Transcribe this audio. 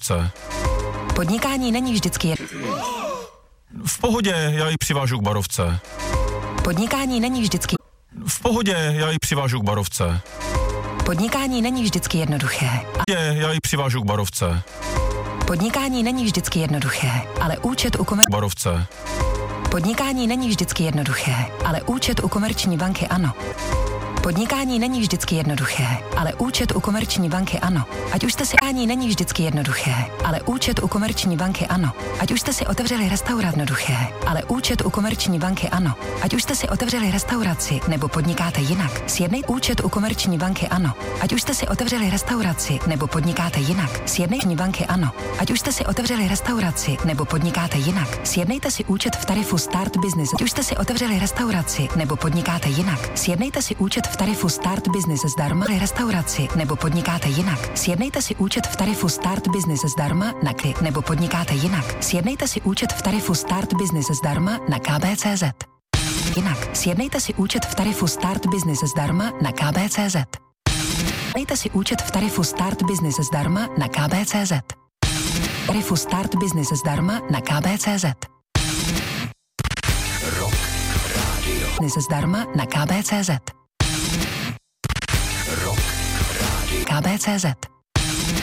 Barovce. Podnikání není vždycky V pohodě, já ji přivážu k Barovce. Podnikání není vždycky V pohodě, já ji přivážu k Barovce. Podnikání není vždycky jednoduché. Já ji přivážu k Barovce. Podnikání není vždycky jednoduché, ale účet u Barovce. Podnikání není vždycky jednoduché, ale účet u Komerční banky ano. Podnikání není vždycky jednoduché, ale účet u Komerční banky ano. Ať už jste si ani není vždycky jednoduché, ale účet u Komerční banky ano. Ať už jste si otevřeli restauraci jednoduché, ale účet u Komerční banky ano. Ať už jste si otevřeli restauraci nebo podnikáte jinak, sjednej účet u Komerční banky ano. Ať už jste si otevřeli restauraci nebo podnikáte jinak, sjednej banky ano. Ať už jste si otevřeli restauraci nebo podnikáte jinak, sjednejte si účet v tarifu Start Business. Ať už jste si otevřeli restauraci nebo podnikáte jinak, sjednejte si účet v tarifu Start Business zdarma restauraci nebo podnikáte jinak. Sjednejte si účet v tarifu Start Business zdarma na KY nebo podnikáte jinak. Sjednejte si účet v tarifu Start Business zdarma na KB.cz. Jinak. Sjednejte si účet v tarifu Start Business zdarma na KB.cz. Sjednejte si účet v tarifu Start Business zdarma na KB.cz. Tarifu Start Business zdarma na KB.cz. Rock Radio. Business zdarma na KB.cz. Rock Radio. KB.cz.